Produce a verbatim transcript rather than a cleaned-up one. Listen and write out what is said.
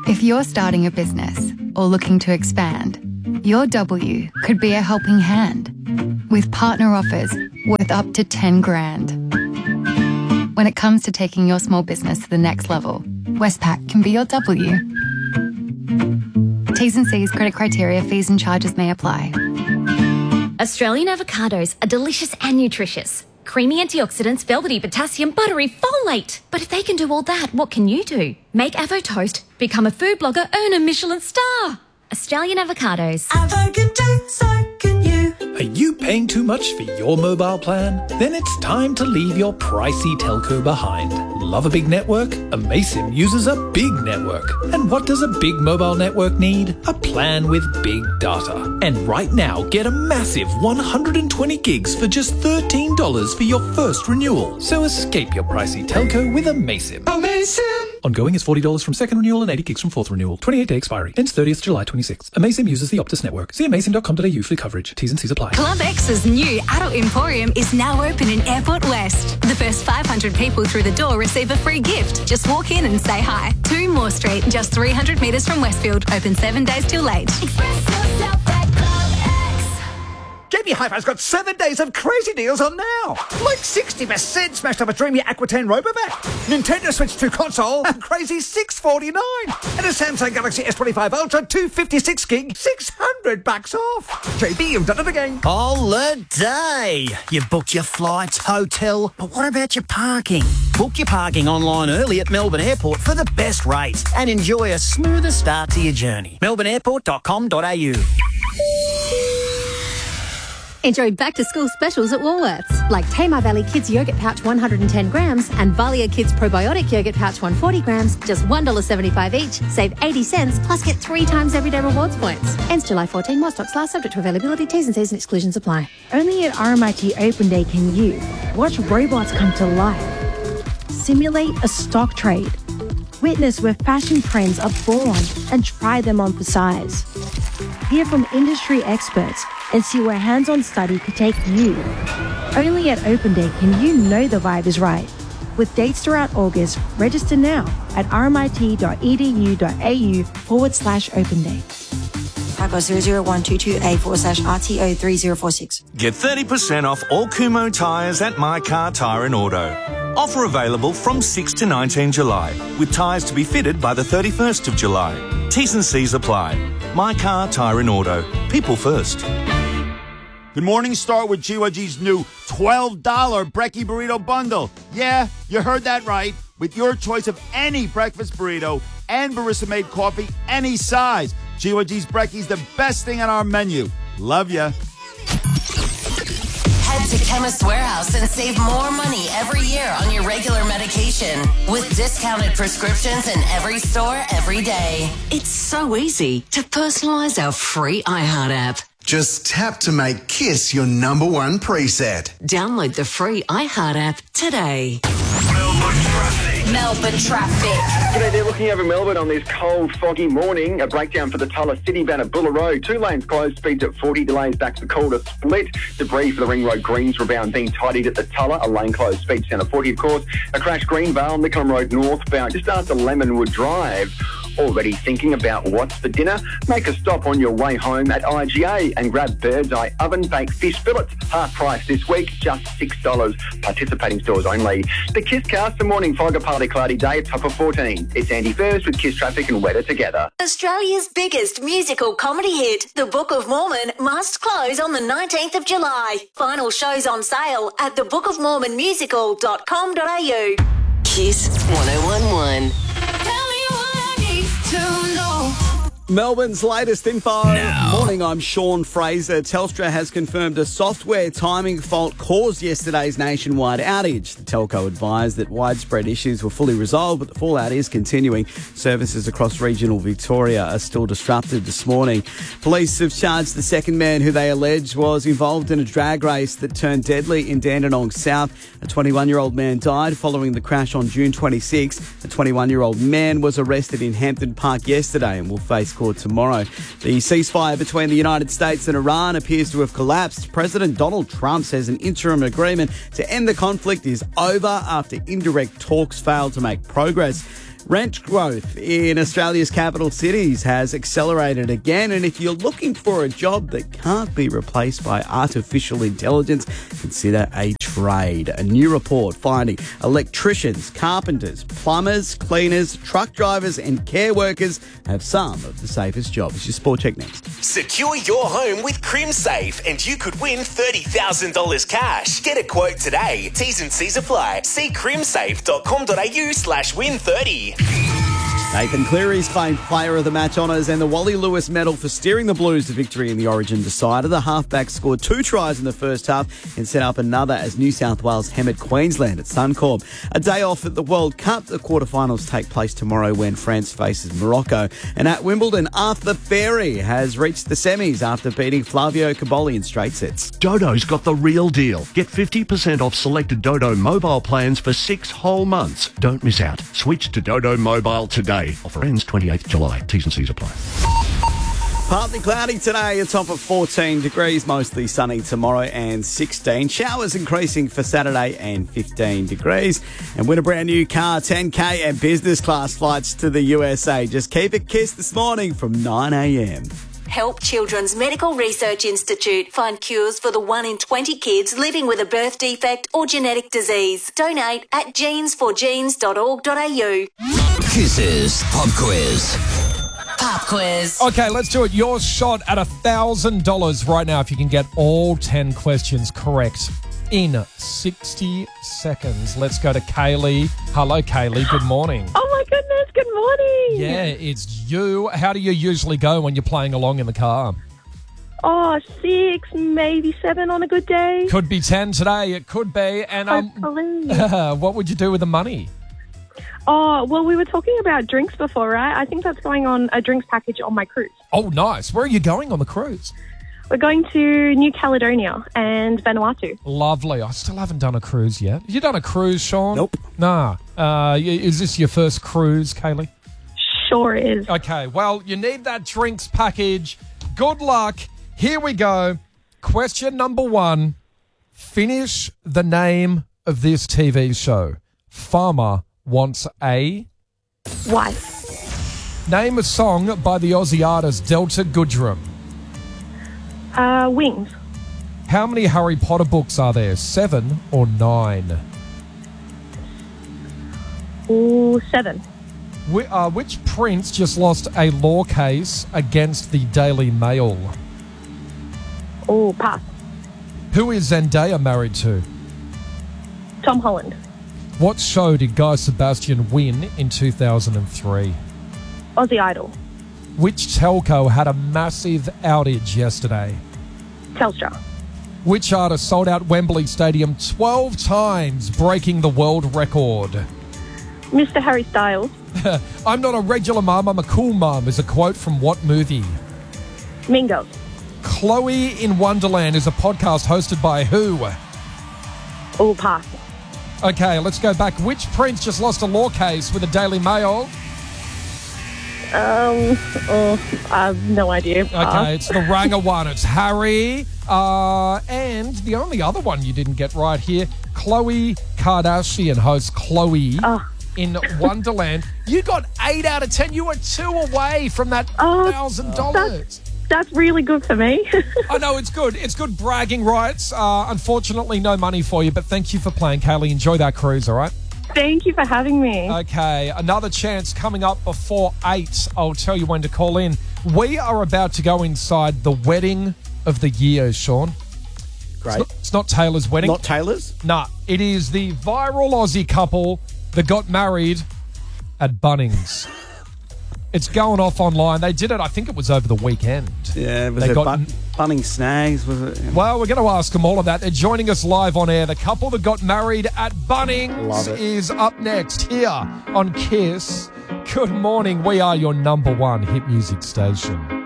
If you're starting a business or looking to expand, your W could be a helping hand with partner offers worth up to ten grand. When it comes to taking your small business to the next level, Westpac can be your W. T's and C's, credit criteria, fees and charges may apply. Australian avocados are delicious and nutritious. Creamy antioxidants, velvety potassium, buttery folate. But if they can do all that, what can you do? Make Avo Toast, become a food blogger, earn a Michelin star. Australian avocados. Avo can do, so can you. Are you paying too much for your mobile plan? Then it's time to leave your pricey telco behind. Love a big network? Amaysim uses a big network. And what does a big mobile network need? A plan with big data. And right now, get a massive one hundred twenty gigs for just thirteen dollars for your first renewal. So escape your pricey telco with Amaysim. Amaysim! Ongoing is forty dollars from second renewal and eighty gigs from fourth renewal. twenty-eight day expiry. Ends thirtieth July twenty-sixth. Amaysim uses the Optus network. See amaysim dot com dot a u for coverage. T's and C's apply. Club X's new adult emporium is now open in Airport West. The first five hundred people through the door receive a free gift. Just walk in and say hi. two Moore Street, just three hundred metres from Westfield. Open seven days till late. Express yourself at Club X. J B Hi-Fi's got seven days of crazy deals on now. Like sixty percent smashed up a Dreamy Aqua ten Robovac, Nintendo Switch two console, a crazy six forty-nine, and a Samsung Galaxy S twenty-five Ultra two fifty-six gig, six hundred bucks off. J B, you've done it again. Holiday. You've booked your flights, hotel, but what about your parking? Book your parking online early at Melbourne Airport for the best rates and enjoy a smoother start to your journey. melbourne airport dot com dot a u. Enjoy back-to-school specials at Woolworths, like Tamar Valley Kids Yogurt Pouch one hundred ten grams and Valia Kids Probiotic Yogurt Pouch one hundred forty grams, just one dollar seventy-five each. Save eighty cents, plus get three times everyday rewards points. Ends July fourteenth, while stocks last, subject to availability. T's and C's and exclusions apply. Only at R M I T Open Day can you watch robots come to life, simulate a stock trade, witness where fashion trends are born and try them on for size. Hear from industry experts and see where hands-on study could take you. Only at Open Day can you know the vibe is right. With dates throughout August, register now at rmit.edu.au forward slash Open Day. Typo zero zero one two two A forward slash R T O three zero four six. Get thirty percent off all Kumho tyres at My Car Tyre and Auto. Offer available from sixth to nineteenth July, with tyres to be fitted by the thirty-first of July. T's and C's apply. My Car Tyre and Auto. People first. Good morning. Start with G Y G's new twelve dollar Brekkie Burrito Bundle. Yeah, you heard that right. With your choice of any breakfast burrito and barista-made coffee, any size. G Y G's Brekkie's the best thing on our menu. Love ya. Head to Chemist Warehouse and save more money every year on your regular medication with discounted prescriptions in every store every day. It's so easy to personalise our free iHeart app. Just tap to make KISS your number one preset. Download the free iHeart app today. Melbourne traffic. G'day there, looking over Melbourne on this cold, foggy morning. A breakdown for the Tulla City Van at Buller Road. Two lanes closed, speeds at forty, delays back to Calder Split. Debris for the Ring Road Greens rebound being tidied at the Tulla. A lane closed, speeds down to forty, of course. A crash Greenvale, Nicholm Road northbound, just after Lemonwood Drive. Already thinking about what's for dinner? Make a stop on your way home at I G A and grab Bird's Eye Oven Baked Fish Fillets. Half price this week, just six dollars. Participating stores only. The Kiss Cast, the morning fog, a partly cloudy day, top of fourteen. It's Andy First with Kiss Traffic and Weather together. Australia's biggest musical comedy hit, The Book of Mormon, must close on the nineteenth of July. Final shows on sale at the book of mormon musical dot com dot a u. Kiss one oh one one. Melbourne's latest info. Now. Morning, I'm Sean Fraser. Telstra has confirmed a software timing fault caused yesterday's nationwide outage. The telco advised that widespread issues were fully resolved, but the fallout is continuing. Services across regional Victoria are still disrupted this morning. Police have charged the second man who they allege was involved in a drag race that turned deadly in Dandenong South. A twenty-one-year-old man died following the crash on June twenty-sixth. A twenty-one-year-old man was arrested in Hampton Park yesterday and will face court tomorrow. The ceasefire between the United States and Iran appears to have collapsed. President Donald Trump says an interim agreement to end the conflict is over after indirect talks failed to make progress. Rent growth in Australia's capital cities has accelerated again, and if you're looking for a job that can't be replaced by artificial intelligence, consider a trade. A new report finding electricians, carpenters, plumbers, cleaners, truck drivers and care workers have some of the safest jobs. Your Sport Check next. Secure your home with CrimSafe and you could win thirty thousand dollars cash. Get a quote today. T's and C's apply. See crimsafe dot com dot a u slash win thirty. Nathan Cleary's claimed player of the match honours and the Wally Lewis medal for steering the Blues to victory in the Origin decider. The halfback scored two tries in the first half and set up another as New South Wales hammered Queensland at Suncorp. A day off at the World Cup. The quarterfinals take place tomorrow when France faces Morocco. And at Wimbledon, Arthur Ferry has reached the semis after beating Flavio Caboli in straight sets. Dodo's got the real deal. Get fifty percent off selected Dodo mobile plans for six whole months. Don't miss out. Switch to Dodo Mobile today. Offer ends twenty-eighth of July. T's and C's apply. Partly cloudy today, a top of fourteen degrees, mostly sunny tomorrow and sixteen. Showers increasing for Saturday and fifteen degrees. And win a brand new car, ten K and business class flights to the U S A. Just keep it kissed this morning from nine a.m. Help Children's Medical Research Institute find cures for the one in twenty kids living with a birth defect or genetic disease. Donate at genes for genes dot org dot a u. Kisses Pop Quiz. Pop quiz. Okay, let's do it. Your shot at one thousand dollars right now if you can get all ten questions correct in sixty seconds. Let's go to Kaylee. Hello, Kaylee. Good morning. Oh, my goodness. Good morning. Yeah, it's you. How do you usually go when you're playing along in the car? Oh, six, maybe seven on a good day. Could be ten today. It could be. And um, what would you do with the money? Oh, well, we were talking about drinks before, right? I think that's going on a drinks package on my cruise. Oh, nice. Where are you going on the cruise? We're going to New Caledonia and Vanuatu. Lovely. I still haven't done a cruise yet. Have you done a cruise, Sean? Nope. Nah. Uh, is this your first cruise, Kaylee? Sure is. Okay, well, you need that drinks package. Good luck. Here we go. Question number one. Finish the name of this T V show. Farmer wants a... Wife. Name a song by the Aussie artist Delta Goodrum. Uh, Wings. How many Harry Potter books are there? Seven or nine? Ooh, seven. Wh- uh, which prince just lost a law case against the Daily Mail? Oh, pass. Who is Zendaya married to? Tom Holland. What show did Guy Sebastian win in two thousand three? Aussie Idol. Which telco had a massive outage yesterday? Telstra. Which artist sold out Wembley Stadium twelve times, breaking the world record? Mister Harry Styles. I'm not a regular mum, I'm a cool mum is a quote from what movie? Mean Girls. Chloe in Wonderland is a podcast hosted by who? Oh, pass. Okay, let's go back. Which prince just lost a law case with the Daily Mail? Um, oh, I have no idea. Pass. Okay, it's the Ranger one. It's Harry. Uh, and the only other one you didn't get right here, Khloe Kardashian hosts Chloe oh. in Wonderland. You got eight out of ten. You were two away from that one thousand dollars. That's really good for me. I know, it's good. It's good bragging rights. Uh, unfortunately, no money for you, but thank you for playing, Kaylee. Enjoy that cruise, all right? Thank you for having me. Okay, another chance coming up before eight. I'll tell you when to call in. We are about to go inside the wedding of the year, Sean. Great. It's not, it's not Taylor's wedding. Not Taylor's? Nah, it is the viral Aussie couple that got married at Bunnings. It's going off online. They did it, I think it was over the weekend. Yeah, was they it got bun- Bunnings Snags? Was it? Well, we're going to ask them all of that. They're joining us live on air. The couple that got married at Bunnings is up next here on Kiss. Good morning. We are your number one hit music station.